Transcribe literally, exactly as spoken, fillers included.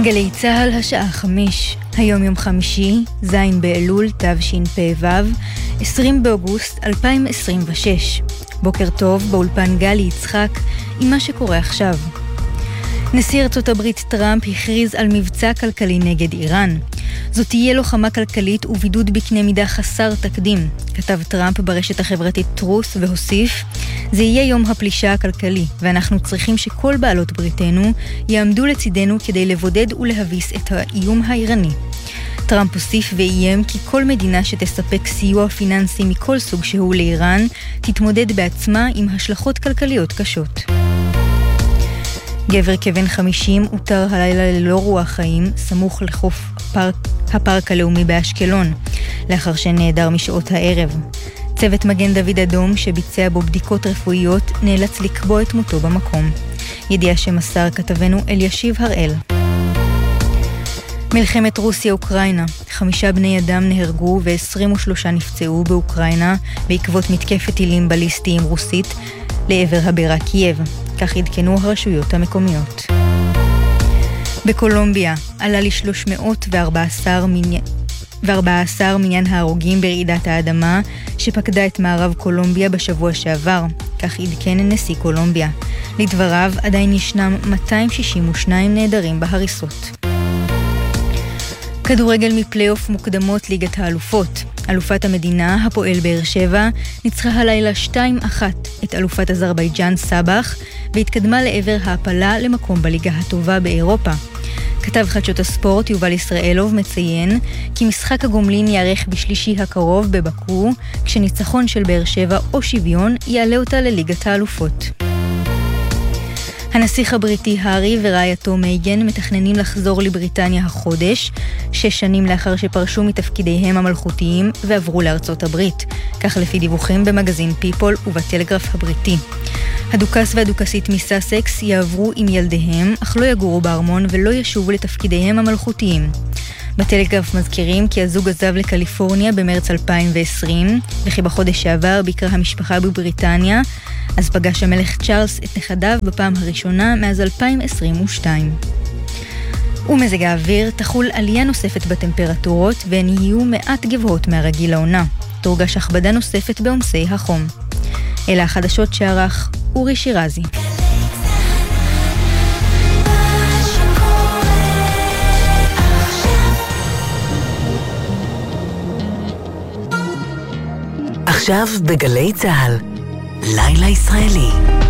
גלי צהל השעה חמש, היום יום חמישי, זין באלול תשפ"ו, עשרים באוגוסט אלפיים עשרים ושש. בוקר טוב, באולפן גלי יצחק עם מה שקורה עכשיו. נשיא ארצות הברית טראמפ הכריז על מבצע כלכלי נגד איראן. זאת תהיה לוחמה כלכלית ובידוד בקנה מידה חסר תקדים, כתב טראמפ ברשת החברתית טרוס והוסיף, זה יהיה יום הפלישה הכלכלי, ואנחנו צריכים שכל בעלות בריתנו יעמדו לצידנו כדי לבודד ולהביס את האיום האיראני. טראמפ הוסיף ואיים כי כל מדינה שתספק סיוע פיננסי מכל סוג שהוא לאיראן, תתמודד בעצמה עם השלכות כלכליות קשות. גבר כבן חמישים הותר הלילה ללא רוח חיים, סמוך לחוף הפארק, הפארק הלאומי באשקלון, לאחר שנעדר משעות הערב. צוות מגן דוד אדום שביצע בו בדיקות רפואיות נאלץ לקבוע את מותו במקום. ידיעה שמסר כתבנו אלישיב הראל. מלחמת רוסיה-אוקראינה. חמישה בני אדם נהרגו ו-עשרים ושלושה נפצעו באוקראינה בעקבות מתקפת טילים בליסטיים רוסית לעבר הבירה קייב. כך עדכנו הרשויות המקומיות. בקולומביה עלה ל-שלוש מאות וארבע עשרה מניין ההרוגים ברעידת האדמה שפקדה את מערב קולומביה בשבוע שעבר, כך עדכן נשיא קולומביה. לדבריו עדיין ישנם מאתיים שישים ושניים נעדרים בהריסות. כדורגל מפלייאוף מוקדמות ליגת האלופות. אלופת המדינה, הפועל באר שבע, ניצחה הלילה שתיים אחת את אלופת אזרבייג'אן סבח, והתקדמה לעבר ההפלה למקום בליגה הטובה באירופה. כתב חדשות הספורט יובל ישראלוב מציין כי משחק הגומלין יארך בשלישי הקרוב בבקו, כשניצחון של באר שבע או שוויון יעלה אותה לליגת האלופות. הנסיך הבריטי הארי ורעייתו מייגן מתכננים לחזור לבריטניה החודש, שש שנים לאחר שפרשו מתפקידיהם המלכותיים ועברו לארצות הברית, כך לפי דיווחים במגזין פיפול ובטלגרף הבריטי. הדוכס והדוכסית מסאסקס יעברו עם ילדיהם, אך לא יגורו בארמון ולא ישובו לתפקידיהם המלכותיים. בטלגרף מזכירים כי הזוג עזב לקליפורניה במרץ אלפיים ועשרים, וכי בחודש שעבר ביקרה המשפחה בבריטניה, אז פגש המלך צ'ארלס את נכדיו בפעם הראשונה מאז אלפיים עשרים ושתיים. ומזג האוויר תחול עלייה נוספת בטמפרטורות, והן יהיו מעט גבוהות מהרגיל לעונה. תורגש הכבדה נוספת בעומסי החום. אלה החדשות שערך אורי שירזי. עכשיו בגלי צהל, לילה ישראלי.